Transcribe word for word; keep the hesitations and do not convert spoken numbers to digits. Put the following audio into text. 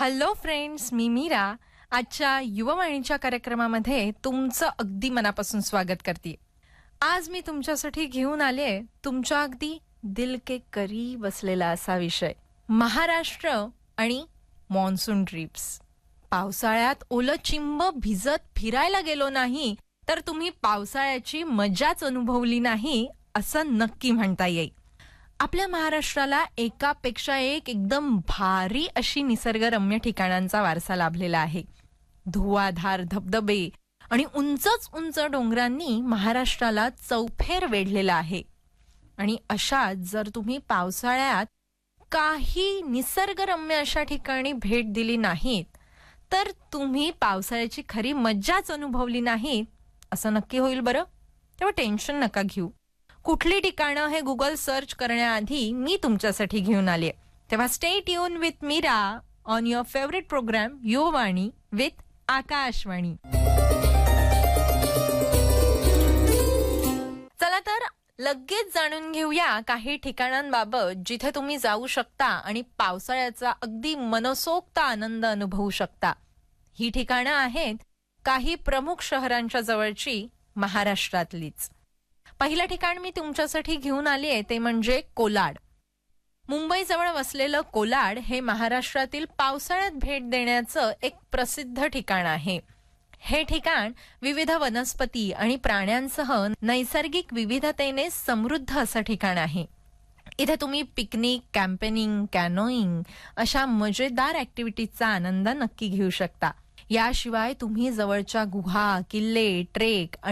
Hello friends, मी मीरा. आजच्या युववाणीच्या कार्यक्रमामध्ये तुमचं अगदी मनापासून स्वागत करते. आज मी तुमच्यासाठी घेऊन आले तुमच्या अगदी दिल के करीब असलेला असा विषय, महाराष्ट्र आणि मॉन्सून ट्रिप्स. पावसाळ्यात ओलं चिंब भिजत फिरायला गेलो नाही तर तुम्ही पावसाळ्याची मजाच अनुभवली नाही असं नक्की म्हणता येईल. आपल्या महाराष्ट्राला एकापेक्षा एक एकदम भारी अशी निसर्गरम्य ठिकाणांचा वारसा लाभलेला आहे. धुवाधार धबधबे आणि उंचच उंच डोंगरांनी महाराष्ट्राला चौफेर वेढलेला आहे. आणि अशात जर तुम्ही पावसाळ्यात काही निसर्गरम्य अशा ठिकाणी भेट दिली नाहीत तर तुम्ही पावसाळ्याची खरी मज्जाच अनुभवली नाही असं नक्की होईल. बरं, तेव्हा टेन्शन नका घेऊ. कुठली ठिकाणं हे गुगल सर्च करण्याआधी मी तुमच्यासाठी घेऊन आले. तेव्हा stay tune with Mira on your favourite programme Yuvvani with Akashvani. चला तर लगेच जाणून घेऊया काही ठिकाणांबाबत जिथे तुम्ही जाऊ शकता आणि पावसाळ्याचा अगदी मनसोक्त आनंद अनुभवू शकता. ही ठिकाणं आहेत काही प्रमुख शहरांच्या जवळची, महाराष्ट्रातलीच. पहिलं ठिकाण मी तुमच्यासाठी घेऊन आली आहे ते म्हणजे कोलाड. मुंबईजवळ वसलेलं कोलाड हे महाराष्ट्रातील पावसाळ्यात भेट देण्याचं एक प्रसिद्ध ठिकाण आहे. हे ठिकाण विविध वनस्पती आणि प्राण्यांसह नैसर्गिक विविधतेने समृद्ध असं ठिकाण आहे. इथे तुम्ही पिकनिक, कॅम्पेनिंग, कॅनोईंग अशा मजेदार ऍक्टिव्हिटीजचा आनंद नक्की घेऊ शकता. याशिवाय तुम्ही जवळच्या गुहा, किल्ले, ट्रेक आणि